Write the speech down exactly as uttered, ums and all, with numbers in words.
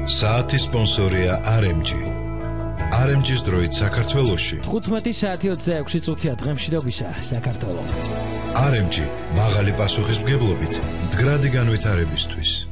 საათის სპონსორია არ ემ ჯი. არ ემ ჯის დროით საქართველოში. თხუთმეტი საათი ოცდაექვსი წუთია დღემშვიდობისა საქართველო. არ ემ ჯი მაღალი პასუხისმგებლობით მდგრადი განვითარებისთვის.